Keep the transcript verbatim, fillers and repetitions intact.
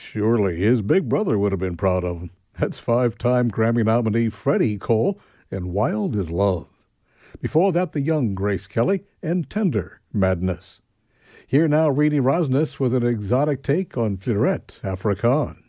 Surely his big brother would have been proud of him. That's five-time Grammy nominee Freddie Cole and Wild is Love. Before that, the young Grace Kelly and Tender Madness. Here now, Reedy Rosnes with an exotic take on Fleurette Africaine.